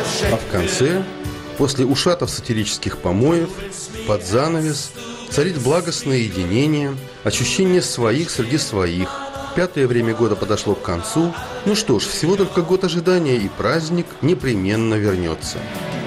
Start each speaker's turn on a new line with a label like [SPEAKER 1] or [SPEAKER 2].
[SPEAKER 1] А в конце, после ушатов сатирических помоев, под занавес царит благостное единение, ощущение своих среди своих. Пятое время года подошло к концу. Ну что ж, всего только год ожидания, и праздник непременно вернется.